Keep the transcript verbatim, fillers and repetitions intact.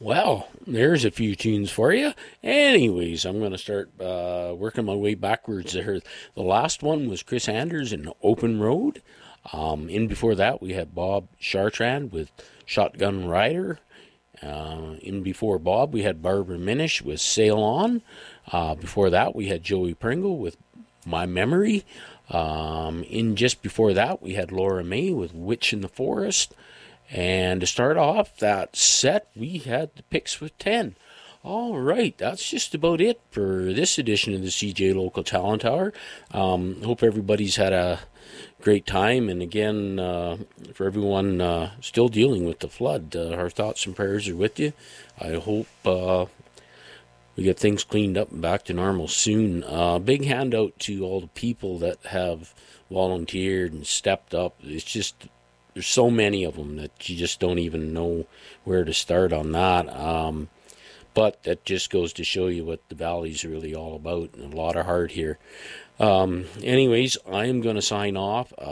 Well, there's a few tunes for you. Anyways, I'm going to start uh, working my way backwards there. The last one was Chris Anders in Open Road. Um, in before that, we had Bob Chartrand with Shotgun Rider. Uh, in before Bob, we had Barbara Minish with Sail On. Uh, before that, we had Joey Pringle with My Memory. Um, in just before that, we had Laura May with Witch in the Forest. And to start off that set, we had the picks with ten. All right, that's just about it for this edition of the C J Local Talent Hour. Um, hope everybody's had a great time. And again, uh, for everyone uh, still dealing with the flood, uh, our thoughts and prayers are with you. I hope uh, we get things cleaned up and back to normal soon. Uh, big hand out to all the people that have volunteered and stepped up. It's just there's so many of them that you just don't even know where to start on that. Um, but that just goes to show you what the valley's really all about, and a lot of heart here. Um, anyways, I am going to sign off. Uh,